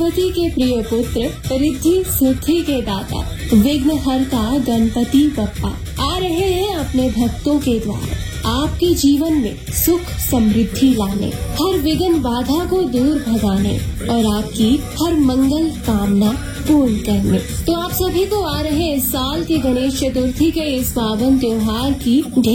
पार्वती के प्रिय पुत्र, रिद्धि सिद्धि के दाता, विघ्नहर्ता गणपति बप्पा आ रहे हैं अपने भक्तों के द्वार आपके जीवन में सुख समृद्धि लाने, हर विघ्न बाधा को दूर भगाने और आपकी हर मंगल कामना पूर्ण करने। तो आप सभी को आ रहे इस साल के गणेश चतुर्थी के इस पावन त्योहार की